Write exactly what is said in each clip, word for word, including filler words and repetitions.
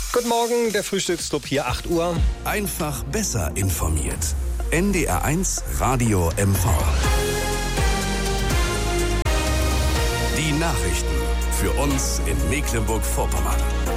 Guten Morgen, der Frühstücksclub hier, acht Uhr. Einfach besser informiert. N D R eins Radio M V. Die Nachrichten für uns in Mecklenburg-Vorpommern.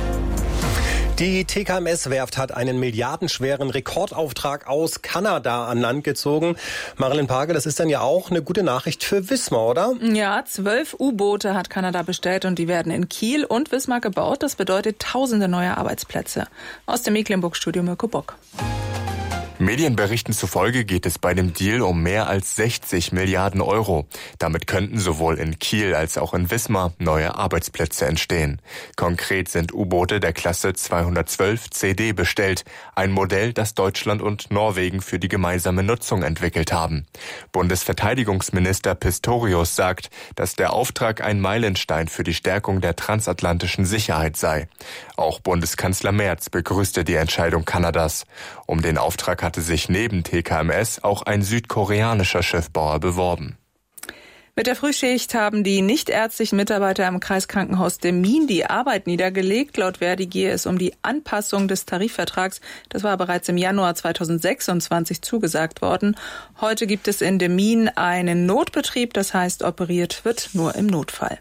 Die T K M S-Werft hat einen milliardenschweren Rekordauftrag aus Kanada an Land gezogen. Marilyn Parke, das ist dann ja auch eine gute Nachricht für Wismar, oder? Ja, zwölf U-Boote hat Kanada bestellt und die werden in Kiel und Wismar gebaut. Das bedeutet tausende neue Arbeitsplätze. Aus dem Mecklenburg-Studio Mirko Bock. Medienberichten zufolge geht es bei dem Deal um mehr als sechzig Milliarden Euro. Damit könnten sowohl in Kiel als auch in Wismar neue Arbeitsplätze entstehen. Konkret sind U-Boote der Klasse zweihundertzwölf C D bestellt, ein Modell, das Deutschland und Norwegen für die gemeinsame Nutzung entwickelt haben. Bundesverteidigungsminister Pistorius sagt, dass der Auftrag ein Meilenstein für die Stärkung der transatlantischen Sicherheit sei. Auch Bundeskanzler Merz begrüßte die Entscheidung Kanadas. Um den Auftrag hatte sich neben T K M S auch ein südkoreanischer Schiffbauer beworben. Mit der Frühschicht haben die nichtärztlichen Mitarbeiter im Kreiskrankenhaus Demmin die Arbeit niedergelegt. Laut Verdi gehe es um die Anpassung des Tarifvertrags. Das war bereits im Januar zweitausendsechsundzwanzig zugesagt worden. Heute gibt es in Demmin einen Notbetrieb, das heißt, operiert wird nur im Notfall.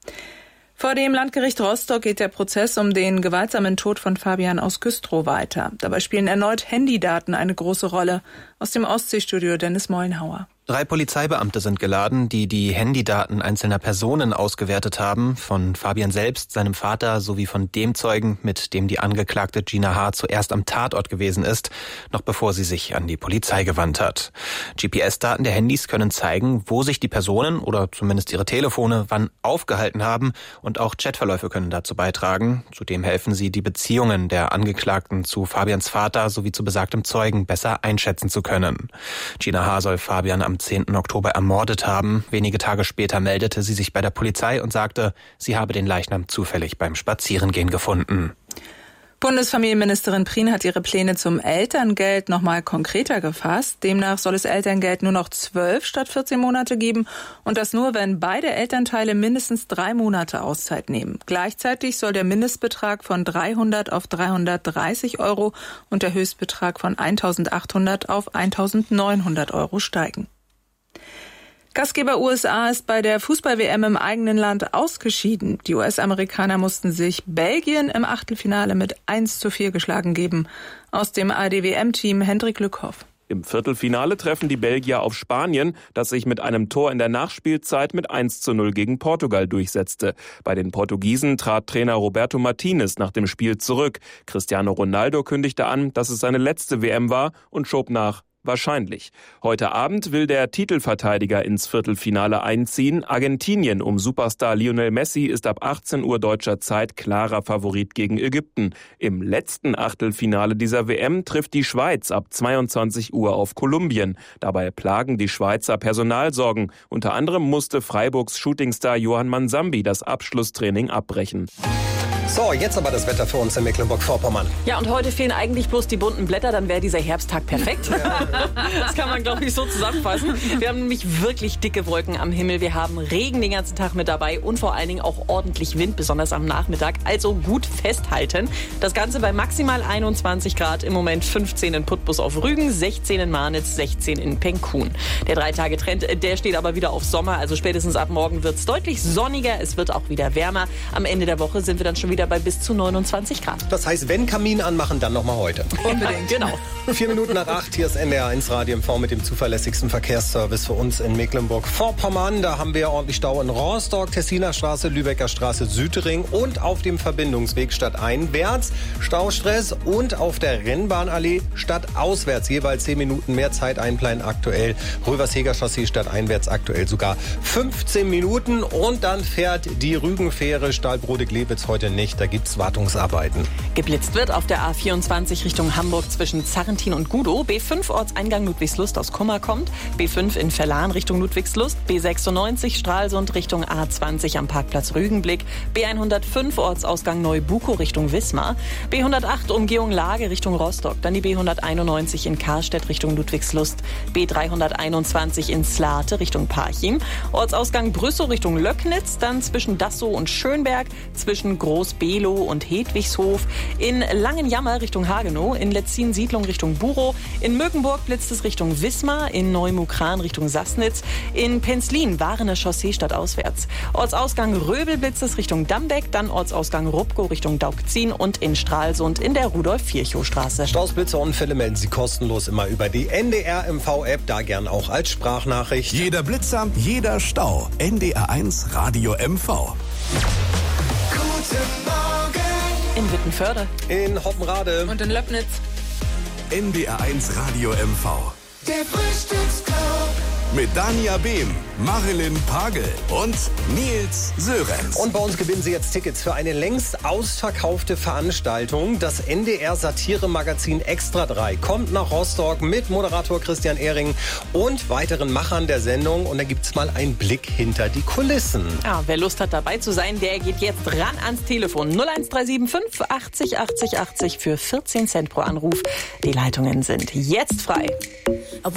Vor dem Landgericht Rostock geht der Prozess um den gewaltsamen Tod von Fabian aus Güstrow weiter. Dabei spielen erneut Handydaten eine große Rolle. Aus dem Ostseestudio Dennis Mollenhauer. Drei Polizeibeamte sind geladen, die die Handydaten einzelner Personen ausgewertet haben. Von Fabian selbst, seinem Vater sowie von dem Zeugen, mit dem die Angeklagte Gina H. zuerst am Tatort gewesen ist, noch bevor sie sich an die Polizei gewandt hat. G P S-Daten der Handys können zeigen, wo sich die Personen oder zumindest ihre Telefone wann aufgehalten haben, und auch Chatverläufe können dazu beitragen. Zudem helfen sie, die Beziehungen der Angeklagten zu Fabians Vater sowie zu besagtem Zeugen besser einschätzen zu können. Gina H. soll Fabian am zehnten Oktober ermordet haben. Wenige Tage später meldete sie sich bei der Polizei und sagte, sie habe den Leichnam zufällig beim Spazierengehen gefunden. Bundesfamilienministerin Prien hat ihre Pläne zum Elterngeld noch mal konkreter gefasst. Demnach soll es Elterngeld nur noch zwölf statt vierzehn Monate geben und das nur, wenn beide Elternteile mindestens drei Monate Auszeit nehmen. Gleichzeitig soll der Mindestbetrag von dreihundert auf dreihundertdreißig Euro und der Höchstbetrag von eintausendachthundert auf eintausendneunhundert Euro steigen. Gastgeber U S A ist bei der Fußball-W M im eigenen Land ausgeschieden. Die U S-Amerikaner mussten sich Belgien im Achtelfinale mit eins zu vier geschlagen geben. Aus dem A R D W M-Team Hendrik Lückhoff. Im Viertelfinale treffen die Belgier auf Spanien, das sich mit einem Tor in der Nachspielzeit mit eins zu null gegen Portugal durchsetzte. Bei den Portugiesen trat Trainer Roberto Martinez nach dem Spiel zurück. Cristiano Ronaldo kündigte an, dass es seine letzte W M war und schob nach: wahrscheinlich. Heute Abend will der Titelverteidiger ins Viertelfinale einziehen. Argentinien um Superstar Lionel Messi ist ab achtzehn Uhr deutscher Zeit klarer Favorit gegen Ägypten. Im letzten Achtelfinale dieser W M trifft die Schweiz ab zweiundzwanzig Uhr auf Kolumbien. Dabei plagen die Schweizer Personalsorgen. Unter anderem musste Freiburgs Shootingstar Johann Mansambi das Abschlusstraining abbrechen. So, jetzt aber das Wetter für uns in Mecklenburg-Vorpommern. Ja, und heute fehlen eigentlich bloß die bunten Blätter, dann wäre dieser Herbsttag perfekt. Das kann man, glaube ich, so zusammenfassen. Wir haben nämlich wirklich dicke Wolken am Himmel. Wir haben Regen den ganzen Tag mit dabei und vor allen Dingen auch ordentlich Wind, besonders am Nachmittag. Also gut festhalten. Das Ganze bei maximal einundzwanzig Grad, im Moment fünfzehn in Putbus auf Rügen, sechzehn in Marnitz, sechzehn in Penkhuhn. Der Drei-Tage-Trend, der steht aber wieder auf Sommer. Also spätestens ab morgen wird es deutlich sonniger. Es wird auch wieder wärmer. Am Ende der Woche sind wir dann schon wieder bei bis zu neunundzwanzig Grad. Das heißt, wenn Kamin anmachen, dann nochmal heute. Unbedingt. Genau. Vier Minuten nach acht, hier ist N D R eins Radio M V mit dem zuverlässigsten Verkehrsservice für uns in Mecklenburg-Vorpommern. Da haben wir ordentlich Stau in Rostock, Tessiner Straße, Lübecker Straße, Südring und auf dem Verbindungsweg stadteinwärts Staustress und auf der Rennbahnallee stadtauswärts jeweils zehn Minuten mehr Zeit einplanen aktuell. Röversheger Chaussee stadteinwärts aktuell sogar fünfzehn Minuten und dann fährt die Rügenfähre Stahlbrode-Glewitz heute nicht. Da gibt's Wartungsarbeiten. Geblitzt wird auf der A vierundzwanzig Richtung Hamburg zwischen Zarrentin und Gudow. B fünf Ortseingang Ludwigslust aus Kummer kommt. B fünf in Verlan Richtung Ludwigslust. B sechsundneunzig Stralsund Richtung A zwanzig am Parkplatz Rügenblick. B hundertfünf Ortsausgang Neubukow Richtung Wismar. B hundertacht Umgehung Lage Richtung Rostock. Dann die B hunderteinundneunzig in Karstedt Richtung Ludwigslust. B dreihunderteinundzwanzig in Slate Richtung Parchim. Ortsausgang Brüssow Richtung Löcknitz. Dann zwischen Dassow und Schönberg. Zwischen Groß Below und Hedwigshof. In Langenjammer Richtung Hagenow, in Letzin-Siedlung Richtung Burow, in Mögenburg blitzt es Richtung Wismar, in Neumukran Richtung Sassnitz, in Penzlin Warener Chaussee stadtauswärts. Ortsausgang Röbel blitzt es Richtung Dambeck, dann Ortsausgang Rupkow Richtung Daugzin und in Stralsund in der Rudolf-Virchow-Straße. Staus, Blitze und Unfälle melden Sie kostenlos immer über die N D R M V-App, da gern auch als Sprachnachricht. Jeder Blitzer, jeder Stau. N D R eins Radio M V. Guten Morgen. In Wittenförde. In Hoppenrade. Und in Löbnitz. N D R eins Radio M V. Der Frühstücksclub. Mit Dania Behm, Marilyn Pagel und Nils Sörenz. Und bei uns gewinnen Sie jetzt Tickets für eine längst ausverkaufte Veranstaltung. Das N D R-Satire-Magazin Extra drei kommt nach Rostock mit Moderator Christian Ehring und weiteren Machern der Sendung. Und da gibt's mal einen Blick hinter die Kulissen. Ja, wer Lust hat dabei zu sein, der geht jetzt ran ans Telefon. null eins drei sieben fünf achtzig achtzig achtzig für vierzehn Cent pro Anruf. Die Leitungen sind jetzt frei.